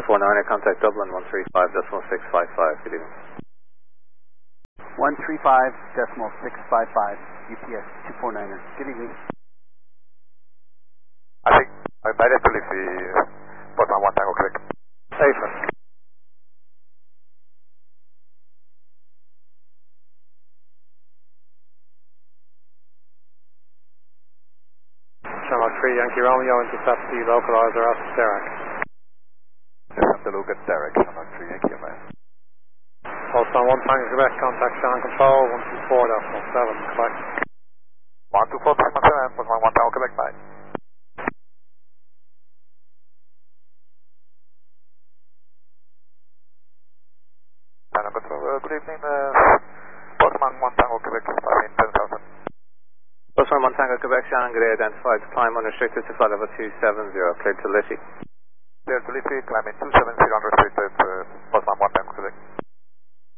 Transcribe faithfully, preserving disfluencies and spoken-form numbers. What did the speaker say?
four niner, contact Dublin one three five decimal six five five. Good evening. one three five decimal six five five, U P S two four niner. Good evening. I think I directly see bottom one Tango Quebec. Safer. Channel three Yankee Romeo, intercept the localizer at Derek. Just have to look at Derek, Channel three Yankee man. Also on one Tango Quebec, contact Channel Control one two four decimal seven, Quebec. one two four decimal seven, bottom one Tango Quebec, bye. Channel Control, uh, good evening, uh, bottom one Tango Quebec, five in ten thousand. Bosman one Tango Quebec, Shannon Gray identified to climb unrestricted to flight level two seven zero, cleared to Liffey. Cleared to Liffey, climbing two seven zero unrestricted.